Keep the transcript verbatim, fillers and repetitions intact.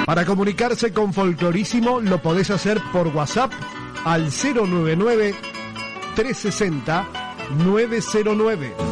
Para comunicarse con Folclorísimo lo podés hacer por WhatsApp al cero nueve nueve, tres sesenta, nueve cero nueve.